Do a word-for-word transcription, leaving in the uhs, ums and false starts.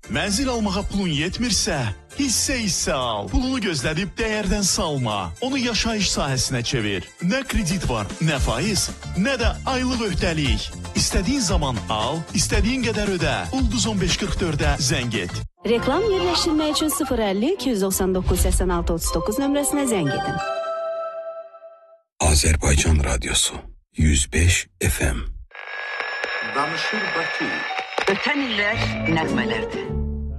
Mənzil almağa pulun yetmirsə, hissə-hissə al. Pulunu gözlədib dəyərdən salma. Onu yaşayış sahəsinə çevir. Nə kredit var, nə faiz, nə də aylıq öhdəlik. İstədiyin zaman al, istədiyin qədər ödə. Ulduz on beş qırx dördə zəng et. Reklam yerləşdirmək üçün sıfır əlli iki yüz doxsan doqquz səksən altı otuz doqquz nömrəsinə zəng edin. Azərbaycan Radyosu yüz beş F M. Danışır Bakı. Ötən illər nəğmələrdir.